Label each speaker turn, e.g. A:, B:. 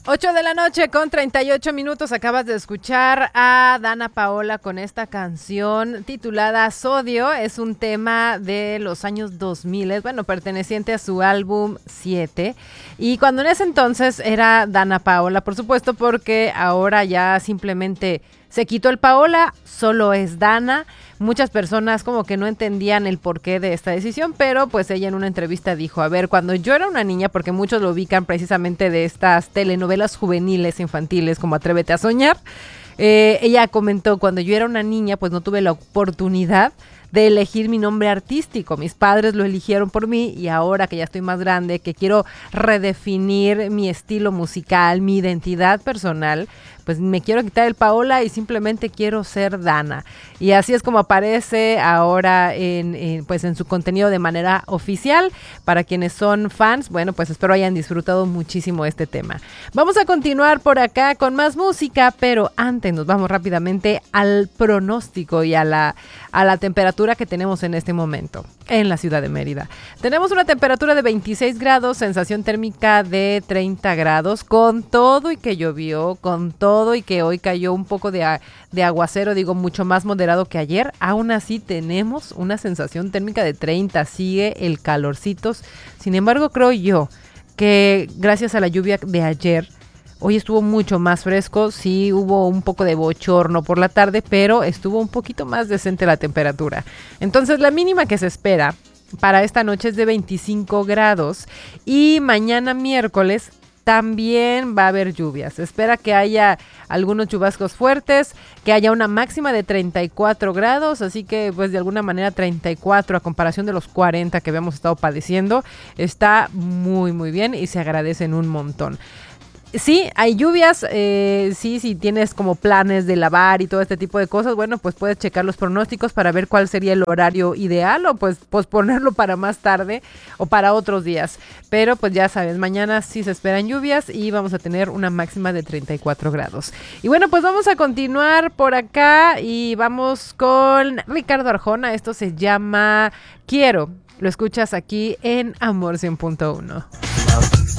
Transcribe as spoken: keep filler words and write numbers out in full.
A: ocho de la noche con treinta y ocho minutos. Acabas de escuchar a Dana Paola con esta canción titulada Sodio. Es un tema de los años dos mil, es bueno, perteneciente a su álbum siete. Y cuando en ese entonces era Dana Paola, por supuesto, porque ahora ya simplemente se quitó el Paola, solo es Dana. Muchas personas como que no entendían el porqué de esta decisión, pero pues ella en una entrevista dijo, a ver, cuando yo era una niña, porque muchos lo ubican precisamente de estas telenovelas juveniles, infantiles, como Atrévete a Soñar, eh, ella comentó, cuando yo era una niña, pues no tuve la oportunidad de elegir mi nombre artístico. Mis padres lo eligieron por mí y ahora que ya estoy más grande, que quiero redefinir mi estilo musical, mi identidad personal, pues me quiero quitar el Paola y simplemente quiero ser Dana. Y así es como aparece ahora en, en, pues en su contenido de manera oficial. Para quienes son fans, bueno, pues espero hayan disfrutado muchísimo este tema. Vamos a continuar por acá con más música, pero antes nos vamos rápidamente al pronóstico y a la, a la temperatura que tenemos en este momento en la ciudad de Mérida. Tenemos una temperatura de veintiséis grados, sensación térmica de treinta grados, con todo y que llovió, con todo y que hoy cayó un poco de, a, de aguacero, digo, mucho más moderado que ayer. Aún así tenemos una sensación térmica de treinta, sigue el calorcitos. Sin embargo, creo yo que gracias a la lluvia de ayer, hoy estuvo mucho más fresco. Sí hubo un poco de bochorno por la tarde, pero estuvo un poquito más decente la temperatura. Entonces la mínima que se espera para esta noche es de veinticinco grados y mañana miércoles también va a haber lluvias. Se espera que haya algunos chubascos fuertes, que haya una máxima de treinta y cuatro grados, así que pues de alguna manera treinta y cuatro a comparación de los cuarenta que habíamos estado padeciendo, está muy muy bien y se agradecen un montón. Sí, hay lluvias, eh, sí, si tienes como planes de lavar y todo este tipo de cosas, bueno, pues puedes checar los pronósticos para ver cuál sería el horario ideal o pues posponerlo para más tarde o para otros días. Pero pues ya sabes, mañana sí se esperan lluvias y vamos a tener una máxima de treinta y cuatro grados. Y bueno, pues vamos a continuar por acá y vamos con Ricardo Arjona. Esto se llama Quiero. Lo escuchas aquí en Amor cien punto uno.